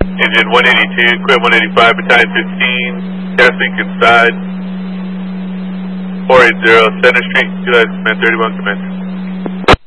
Engine 182, quit 185, battalion 15, casting inside. 480 Center Street, 2 command 31, command.